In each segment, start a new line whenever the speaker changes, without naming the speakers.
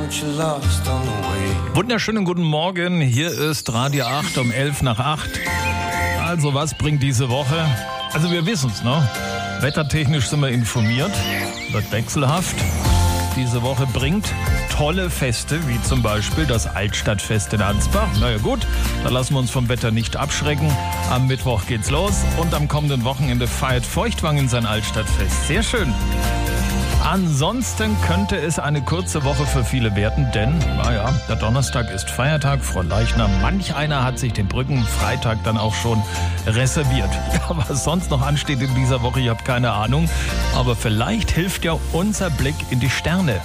Wunderschönen guten Morgen, hier ist Radio 8 um 11 nach 8. Also was bringt diese Woche? Also wir wissen es, ne? Wettertechnisch sind wir informiert, wird wechselhaft. Diese Woche bringt tolle Feste, wie zum Beispiel das Altstadtfest in Ansbach. Na ja gut, da lassen wir uns vom Wetter nicht abschrecken. Am Mittwoch geht's los und am kommenden Wochenende feiert Feuchtwangen sein Altstadtfest. Sehr schön. Ansonsten könnte es eine kurze Woche für viele werden, denn, naja, der Donnerstag ist Feiertag, Fronleichnam. Manch einer hat sich den Brückenfreitag dann auch schon reserviert. Ja, was sonst noch ansteht in dieser Woche, ich habe keine Ahnung. Aber vielleicht hilft ja unser Blick in die Sterne.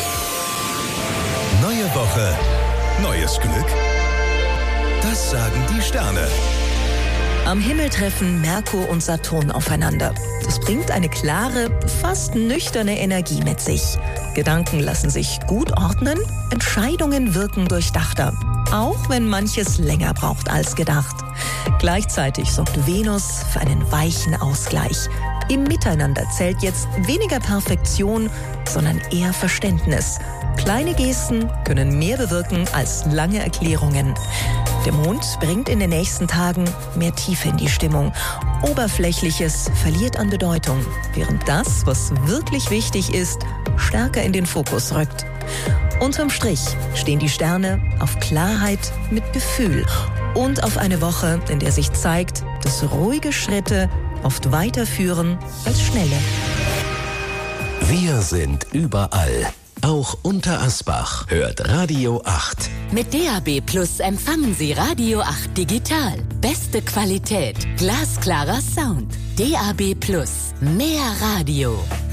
Neue Woche, neues Glück. Das sagen die Sterne.
Am Himmel treffen Merkur und Saturn aufeinander. Das bringt eine klare, fast nüchterne Energie mit sich. Gedanken lassen sich gut ordnen, Entscheidungen wirken durchdachter. Auch wenn manches länger braucht als gedacht. Gleichzeitig sorgt Venus für einen weichen Ausgleich. Im Miteinander zählt jetzt weniger Perfektion, sondern eher Verständnis. Kleine Gesten können mehr bewirken als lange Erklärungen. Der Mond bringt in den nächsten Tagen mehr Tiefe in die Stimmung. Oberflächliches verliert an Bedeutung, während das, was wirklich wichtig ist, stärker in den Fokus rückt. Unterm Strich stehen die Sterne auf Klarheit mit Gefühl und auf eine Woche, in der sich zeigt, dass ruhige Schritte oft weiterführen als schnelle.
Wir sind überall. Auch unter Asbach hört Radio 8.
Mit DAB Plus empfangen Sie Radio 8 digital. Beste Qualität, glasklarer Sound. DAB Plus, mehr Radio.